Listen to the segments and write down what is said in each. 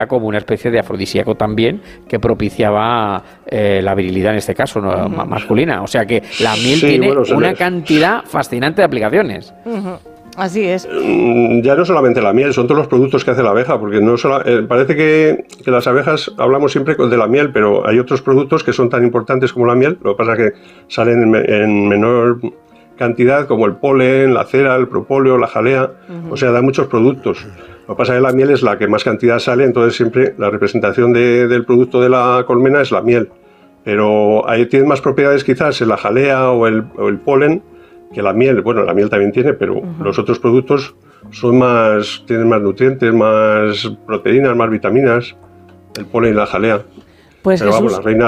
como una especie de afrodisíaco también que propiciaba la virilidad en este caso, ¿no? Masculina. O sea que la miel tiene una cantidad fascinante de aplicaciones. Así es. Ya no solamente la miel, son todos los productos que hace la abeja, porque no parece que las abejas hablamos siempre de la miel, pero hay otros productos que son tan importantes como la miel. Lo que pasa es que salen en menor cantidad, como el polen, la cera, el propóleo, la jalea. O sea, da muchos productos. Lo que pasa es que la miel es la que más cantidad sale, entonces siempre la representación del producto de la colmena es la miel. Pero ahí tiene más propiedades quizás la jalea o el polen que la miel. Bueno, la miel también tiene, pero los otros productos tienen más nutrientes, más proteínas, más vitaminas, el polen y la jalea. Pues pero Jesús, la reina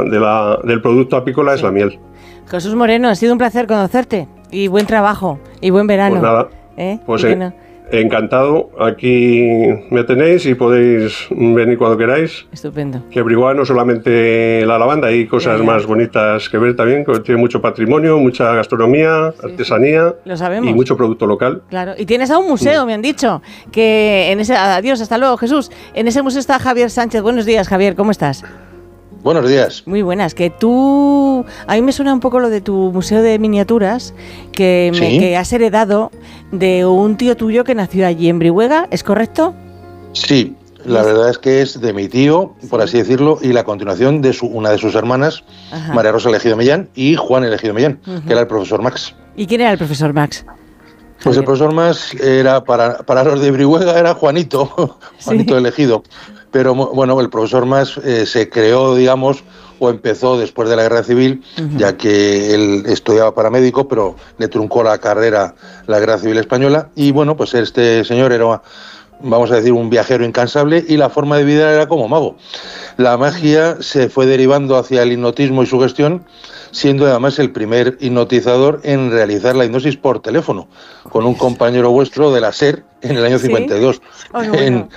del producto apícola es la miel. Jesús Moreno, ha sido un placer conocerte y buen trabajo y buen verano. Pues nada, pues encantado. Aquí me tenéis y podéis venir cuando queráis. Estupendo. Que Brihuega no solamente la lavanda, hay cosas más bonitas que ver también, que tiene mucho patrimonio, mucha gastronomía, artesanía. Lo sabemos. Y mucho producto local. Claro, y tienes a un museo, me han dicho, que en ese... Adiós, hasta luego, Jesús. En ese museo está Javier Sánchez. Buenos días, Javier, ¿cómo estás? Buenos días. Muy buenas. Que tú... A mí me suena un poco lo de tu museo de miniaturas, que has heredado de un tío tuyo que nació allí en Brihuega, ¿es correcto? Sí, la verdad es que es de mi tío, por así decirlo, y la continuación de una de sus hermanas, María Rosa Elegido Millán, y Juan Elegido Millán, que era el profesor Max. ¿Y quién era el profesor Max? Pues el profesor Max era, para los de Brihuega, era Juanito, Juanito Elegido. Pero bueno, el profesor Max se creó, digamos, o empezó después de la Guerra Civil, ya que él estudiaba para médico, pero le truncó la carrera la Guerra Civil Española. Y bueno, pues este señor era, vamos a decir, un viajero incansable y la forma de vida era como mago. La magia se fue derivando hacia el hipnotismo y su gestión, siendo además el primer hipnotizador en realizar la hipnosis por teléfono, con un compañero vuestro de la SER en el año 52. Oh, bueno.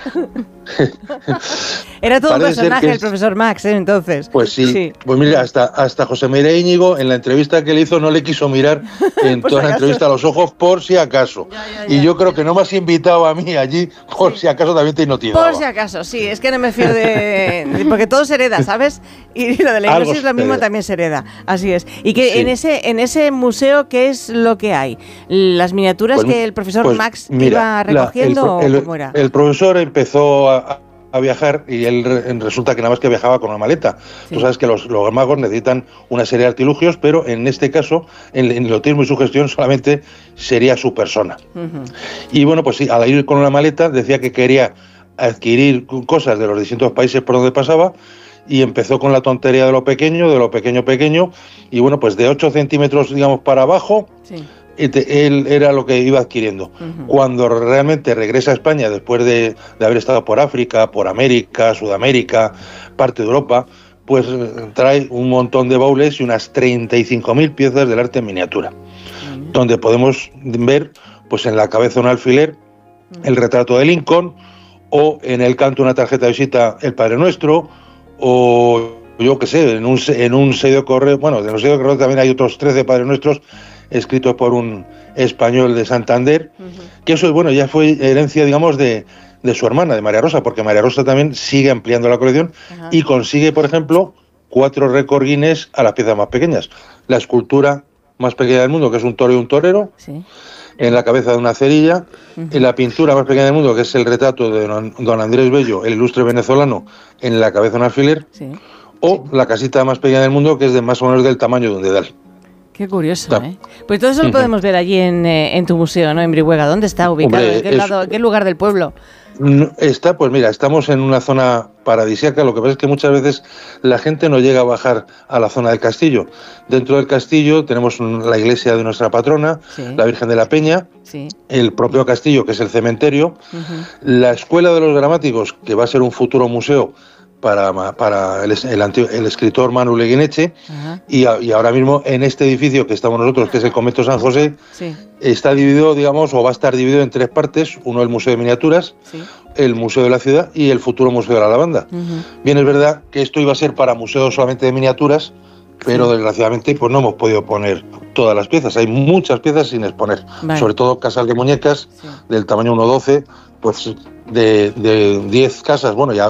Era todo un personaje el profesor Max, entonces. Pues sí. Pues mira, hasta José María Íñigo, en la entrevista que le hizo, no le quiso mirar en toda la entrevista a los ojos, por si acaso. Ya. Y yo creo que no me has invitado a mí allí, por si acaso también te hipnotizaba. Por si acaso, sí, es que no me fío de porque todo se hereda, ¿sabes? Y lo de la hipnosis lo mismo también se hereda, así es. Y que en ese museo, ¿qué es lo que hay? ¿Las miniaturas que el profesor Max iba recogiendo o cómo era? El profesor empezó a viajar y él resulta que nada más que viajaba con una maleta. Tú sabes que los magos necesitan una serie de artilugios, pero en este caso, en el hipnotismo y su gestión, solamente sería su persona. Y bueno, pues sí, al ir con una maleta decía que quería adquirir cosas de los distintos países por donde pasaba y empezó con la tontería de lo pequeño, y bueno, pues de 8 centímetros, digamos, para abajo, él era lo que iba adquiriendo. Cuando realmente regresa a España, después de haber estado por África, por América, Sudamérica, parte de Europa, pues trae un montón de baúles y unas 35.000 piezas del arte en miniatura, donde podemos ver, pues en la cabeza un alfiler, el retrato de Lincoln, o en el canto una tarjeta de visita el Padre Nuestro, o yo qué sé, en un sello de correo, bueno, en un sello de correo también hay otros 13 Padres Nuestros escritos por un español de Santander, que eso, bueno, ya fue herencia, digamos, de su hermana, de María Rosa, porque María Rosa también sigue ampliando la colección y consigue, por ejemplo, 4 récord Guinness a las piezas más pequeñas. La escultura más pequeña del mundo, que es un toro y un torero, en la cabeza de una cerilla, en la pintura más pequeña del mundo, que es el retrato de don Andrés Bello, el ilustre venezolano, en la cabeza de un alfiler, o la casita más pequeña del mundo, que es de más o menos del tamaño de un dedal. Qué curioso, ¿eh? Pues todo eso lo podemos ver allí en tu museo, ¿no? En Brihuega. ¿Dónde está ubicado? Hombre, ¿En qué lugar del pueblo? Está, pues mira, estamos en una zona paradisíaca. Lo que pasa es que muchas veces la gente no llega a bajar a la zona del castillo. Dentro del castillo tenemos la iglesia de nuestra patrona, la Virgen de la Peña, el propio castillo, que es el cementerio, la Escuela de los Gramáticos, que va a ser un futuro museo para el escritor Manu Leguineche, y ahora mismo en este edificio que estamos nosotros, que es el Convento San José, está dividido, digamos, o va a estar dividido en 3 partes: uno el Museo de Miniaturas, el Museo de la Ciudad y el futuro Museo de la Lavanda. Bien, es verdad que esto iba a ser para museos solamente de miniaturas, pero desgraciadamente pues no hemos podido poner todas las piezas. Hay muchas piezas sin exponer, sobre todo casas de muñecas del tamaño 1:12, pues de 10 casas, bueno, ya